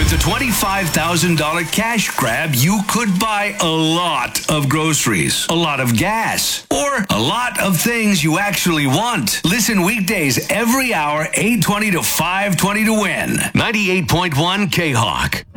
With the $25,000 cash grab, you could buy a lot of groceries, a lot of gas, or a lot of things you actually want. Listen weekdays every hour, 8:20 to 5:20 to win. 98.1 K-Hawk.